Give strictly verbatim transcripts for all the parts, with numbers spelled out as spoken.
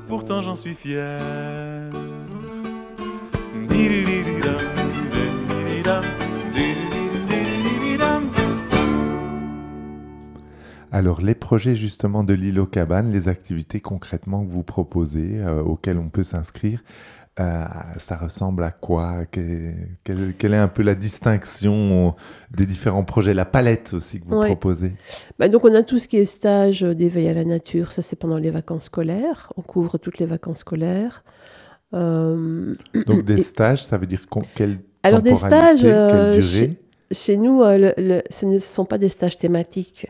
pourtant j'en suis fier. Alors, les projets justement de l'île aux cabanes, les activités concrètement que vous proposez, euh, auxquelles on peut s'inscrire, euh, ça ressemble à quoi? Que- quelle, quelle est un peu la distinction des différents projets, la palette aussi que vous Ouais. proposez? Bah, donc on a tout ce qui est stage d'éveil à la nature, ça c'est pendant les vacances scolaires, on couvre toutes les vacances scolaires. Euh, Donc, des et- stages, ça veut dire con- quelle Alors des temporalité, stages, euh, quelle chez, durée? chez nous, euh, le- le- ce ne sont pas des stages thématiques.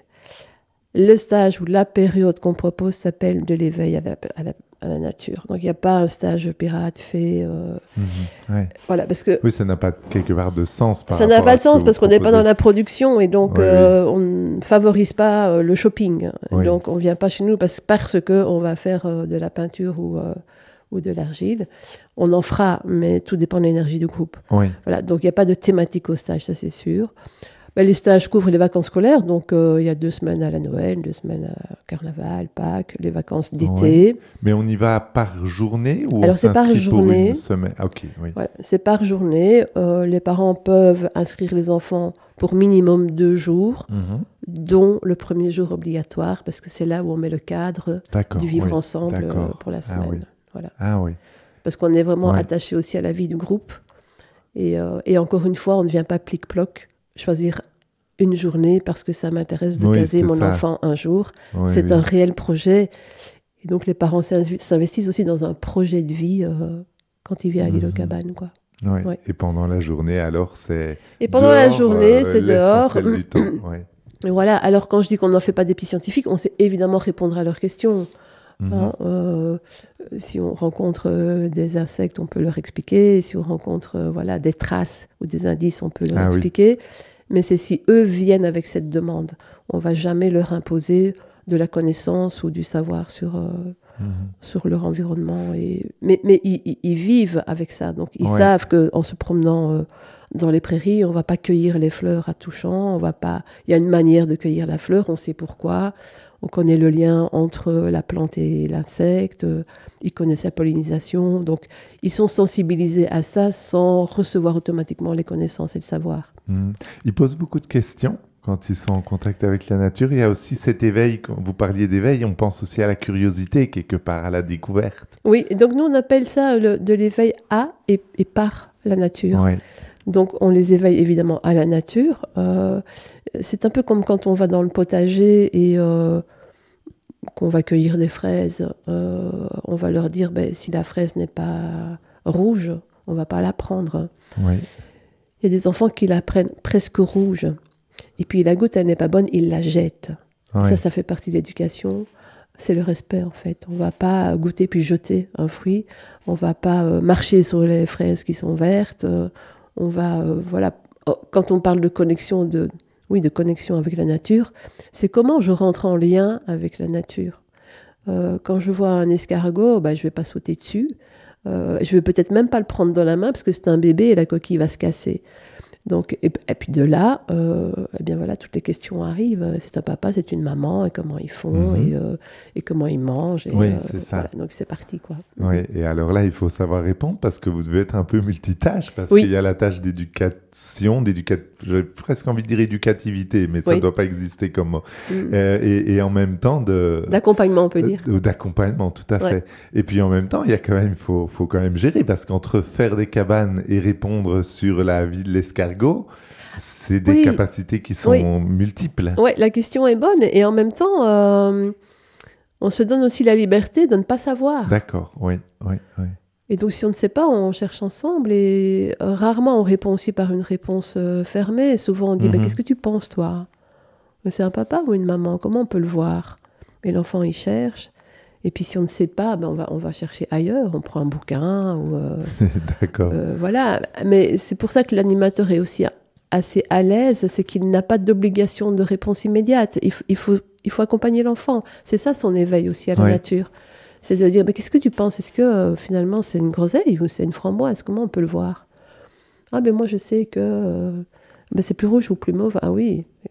Le stage ou la période qu'on propose s'appelle de l'éveil à la, à la- à la nature. Donc il n'y a pas un stage pirate fait. euh, Mhm, ouais. voilà, parce que Oui, ça n'a pas quelque part de sens par ça n'a rapport pas à de ce que sens vous parce qu'on n'est pas dans proposez. la production et donc Oui, euh, on ne favorise pas euh, le shopping. Oui. Donc on ne vient pas chez nous parce, parce qu'on va faire euh, de la peinture ou, euh, ou de l'argile. On en fera, mais tout dépend de l'énergie du groupe. Oui. Voilà, donc il n'y a pas de thématique au stage, ça c'est sûr. Ben, les stages couvrent les vacances scolaires, donc euh, il y a deux semaines à la Noël, deux semaines à Carnaval, Pâques, les vacances d'été. Mais on y va par journée ou Alors, on c'est par s'inscrit pour journée. une semaine? Ah, ok, oui. Voilà, c'est par journée. Euh, les parents peuvent inscrire les enfants pour minimum deux jours, Mhm. dont le premier jour obligatoire, parce que c'est là où on met le cadre D'accord. du vivre oui, ensemble euh, d'accord. pour la Ah semaine. oui. Voilà. Ah oui. Parce qu'on est vraiment Ouais. attaché aussi à la vie du groupe. Et, euh, et encore une fois, on ne vient pas plic-ploc choisir une journée parce que ça m'intéresse de Oui, caser c'est mon ça. enfant un jour. Oui, c'est oui. un réel projet. Et donc, les parents s'inv- s'investissent aussi dans un projet de vie euh, quand ils viennent à l'île aux Mhm. cabanes, quoi. Ouais. Ouais. Et pendant la journée, alors, c'est Et pendant la dehors, journée, euh, c'est dehors. l'essentiel du temps. Ouais. Et voilà. Alors, quand je dis qu'on n'en fait pas des petits scientifiques, on sait évidemment répondre à leurs questions. Mhm. Hein, euh, si on rencontre euh, des insectes, on peut leur expliquer. Si on rencontre euh, voilà, des traces ou des indices, on peut leur Ah oui. expliquer. Mais c'est si eux viennent avec cette demande. On ne va jamais leur imposer de la connaissance ou du savoir sur, euh, Mhm. sur leur environnement. Et... Mais, mais ils, ils- ils vivent avec ça. Donc ils Ouais. savent qu'en se promenant euh, dans les prairies, on ne va pas cueillir les fleurs à tout champ. On va pas... Il y a une manière de cueillir la fleur, on sait pourquoi. On connaît le lien entre la plante et l'insecte. euh, Ils connaissent la pollinisation. Donc ils sont sensibilisés à ça sans recevoir automatiquement les connaissances et le savoir. Mhm. Ils posent beaucoup de questions quand ils sont en contact avec la nature. Il y a aussi cet éveil, quand vous parliez d'éveil, on pense aussi à la curiosité, quelque part, à la découverte. Oui, et donc nous on appelle ça le- de l'éveil à et, et par la nature. Ouais. Donc on les éveille évidemment à la nature. Euh, c'est un peu comme quand on va dans le potager et euh, qu'on va cueillir des fraises. Euh, on va leur dire, ben, si la fraise n'est pas rouge, on va pas la prendre. Ouais. Il y a des enfants qui la prennent presque rouge. Et puis la goutte, elle n'est pas bonne, ils la jettent. Ouais. Ça, ça fait partie de l'éducation. C'est le respect, en fait. On ne va pas goûter puis jeter un fruit. On ne va pas euh, marcher sur les fraises qui sont vertes. Euh, on va, euh, voilà. Oh, quand on parle de connexion, de, oui, de connexion avec la nature, c'est comment je rentre en lien avec la nature. Euh, quand je vois un escargot, bah, je ne vais pas sauter dessus. Euh, je ne vais peut-être même pas le prendre dans la main parce que c'est un bébé et la coquille va se casser. Donc, et, et puis de là, euh, eh bien voilà, toutes les questions arrivent. C'est un papa, c'est une maman, et comment ils font, Mhm. et, euh, et comment ils mangent. Et, Oui, euh, c'est ça. voilà, donc c'est parti, quoi. Ouais, et alors là, il faut savoir répondre parce que vous devez être un peu multitâche, parce Oui. qu'il y a la tâche d'éducation, d'éducat... j'ai presque envie de dire éducativité, mais ça ne Oui. doit pas exister comme mot. Mm. Euh, et, et en même temps, de... D'accompagnement, on peut dire. Euh, D'accompagnement, tout à Ouais. fait. Et puis en même temps, il y a quand même, faut, faut quand même gérer, parce qu'entre faire des cabanes et répondre sur la vie de l'escargot, c'est des Oui. capacités qui sont Oui. multiples. Ouais, la question est bonne, et en même temps, euh, on se donne aussi la liberté de ne pas savoir. D'accord, oui, oui, oui. Et donc, si on ne sait pas, on cherche ensemble, et euh, rarement on répond aussi par une réponse euh, fermée. Souvent, on dit, Mhm. ben, qu'est-ce que tu penses, toi? Mais c'est un papa ou une maman? Comment on peut le voir? Et l'enfant, il cherche. Et puis, si on ne sait pas, ben, on va, on va chercher ailleurs. On prend un bouquin, ou... euh, D'accord. euh, voilà. Mais c'est pour ça que l'animateur est aussi assez à l'aise, c'est qu'il n'a pas d'obligation de réponse immédiate. Il, f- il, faut, il faut accompagner l'enfant. C'est ça son éveil aussi à la Ouais. nature. C'est de dire, mais qu'est-ce que tu penses? Est-ce que euh, finalement c'est une groseille ou c'est une framboise? Comment on peut le voir? Ah ben moi je sais que euh, ben, c'est plus rouge ou plus mauve. Ah oui,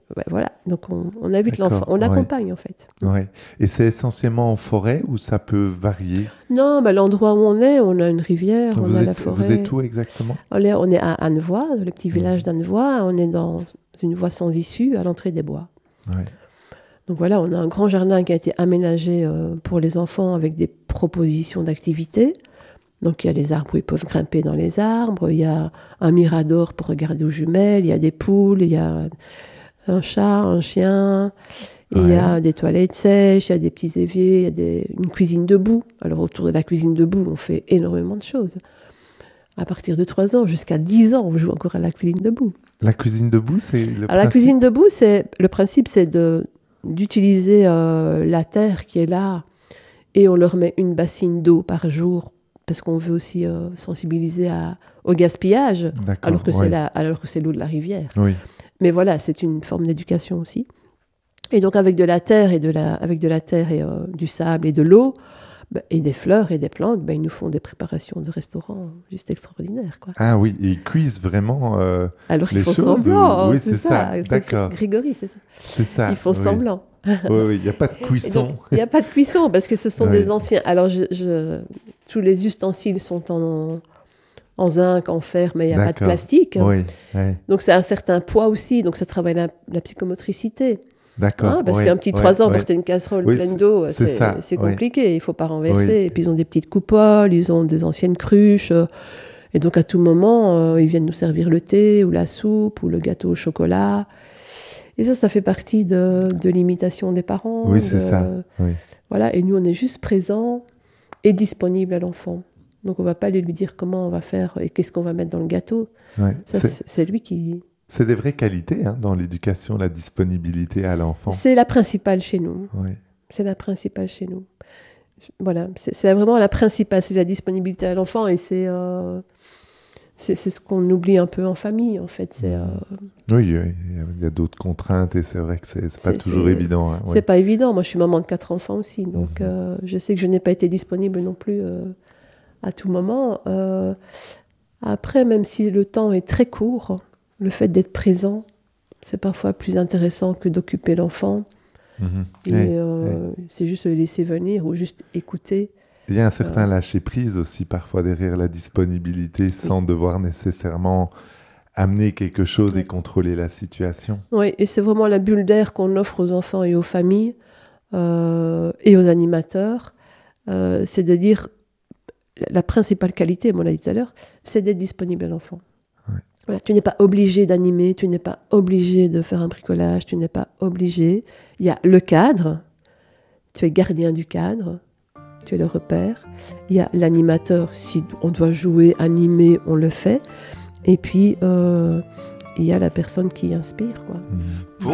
ben voilà, donc on, on invite D'accord, l'enfant, on ouais. l'accompagne en fait. Ouais. Et c'est essentiellement en forêt ou ça peut varier? Non, ben l'endroit où on est, on a une rivière, on Vous a la êtes, vous forêt. êtes où exactement? On est, on est à Annevoie, le petit village Mhm. d'Annevoie. On est dans une voie sans issue à l'entrée des bois. Ouais. Donc voilà, on a un grand jardin qui a été aménagé euh, pour les enfants avec des propositions d'activités. Donc il y a des arbres où ils peuvent grimper dans les arbres, il y a un mirador pour regarder aux jumelles, il y a des poules, il y a un chat, un chien, et il y a Ouais. des toilettes sèches, il y a des petits éviers, il y a des- une cuisine debout. Alors autour de la cuisine debout, on fait énormément de choses. À partir de trois ans jusqu'à dix ans, on joue encore à la cuisine debout. La cuisine debout, c'est le Alors la principe? cuisine debout, c'est, le principe, c'est de, d'utiliser euh, la terre qui est là et on leur met une bassine d'eau par jour parce qu'on veut aussi euh, sensibiliser à, au gaspillage D'accord, alors que, c'est ouais. la, alors que c'est l'eau de la rivière. Oui. Mais voilà, c'est une forme d'éducation aussi. Et donc avec de la terre et, de la, avec de la terre et euh, du sable et de l'eau, bah, et des fleurs et des plantes, bah, ils nous font des préparations de restaurants juste extraordinaires, quoi. Ah oui, et ils cuisent vraiment euh, Alors les ils font choses semblant, ou... Oui, c'est c'est ça. ça. C'est D'accord. Grégory, c'est ça. C'est ça. Ils font oui. semblant. Oui, oui, il n'y a pas de Et donc, cuisson. il n'y a pas de cuisson parce que ce sont Oui. des anciens. Alors, je, je- tous les ustensiles sont en, en zinc, en fer, mais il n'y a pas de D'accord. plastique. Oui, oui. Donc, c'est un certain poids aussi. Donc, ça travaille la, la psychomotricité. D'accord. Hein, parce oui, qu'un petit oui, trois ans, oui. porter une casserole Oui, pleine c'est- d'eau, c'est c'est, ça, c'est oui. compliqué. Il ne faut pas renverser. Oui. Et puis, ils ont des petites coupoles, ils ont des anciennes cruches. euh, Et donc, à tout moment, euh, ils viennent nous servir le thé ou la soupe ou le gâteau au chocolat. Et ça, ça fait partie de, de l'imitation des parents. Oui, c'est de- ça. Oui. Voilà, et nous, on est juste présents et disponibles à l'enfant. Donc, on ne va pas aller lui dire comment on va faire et qu'est-ce qu'on va mettre dans le gâteau. Ouais. Ça, C'est, c'est, c'est lui qui... c'est des vraies qualités hein, dans l'éducation, la disponibilité à l'enfant. C'est la principale chez nous. Oui. C'est la principale chez nous. Voilà, c'est, c'est vraiment la principale, c'est la disponibilité à l'enfant et c'est, euh, c'est, c'est ce qu'on oublie un peu en famille, en fait. C'est, euh, Oui, oui, il y a- il y a d'autres contraintes et c'est vrai que c'est, c'est pas C'est- toujours c'est- évident. hein, c'est oui. pas évident. Moi, je suis maman de quatre enfants aussi, donc Mhm. euh, je sais que je n'ai pas été disponible non plus euh, à tout moment. Euh, après, même si le temps est très court, le fait d'être présent, c'est parfois plus intéressant que d'occuper l'enfant. Mhm. Et Oui, euh, c'est juste le laisser venir ou juste écouter. Il y a un certain Euh. lâcher-prise aussi parfois derrière la disponibilité sans devoir nécessairement amener quelque chose et Oui. contrôler la situation. Oui, et c'est vraiment la bulle d'air qu'on offre aux enfants et aux familles euh, et aux animateurs. Euh, c'est de dire, la principale qualité, on l'a dit tout à l'heure, c'est d'être disponible à l'enfant. Ouais. Voilà, tu n'es pas obligé d'animer, tu n'es pas obligé de faire un bricolage, tu n'es pas obligé. Il y a le cadre, tu es gardien du cadre, tu es le repère. Il y a l'animateur, si on doit jouer, animer, on le fait. Et puis, euh, il y a la personne qui inspire, quoi. Mhm.